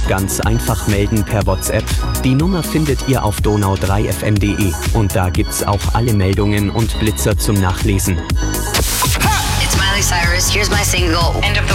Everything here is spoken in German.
Ganz einfach melden per WhatsApp. Die Nummer findet ihr auf donau3fm.de und da gibt's auch alle Meldungen und Blitzer zum Nachlesen. It's Miley Cyrus. Here's my single, End of the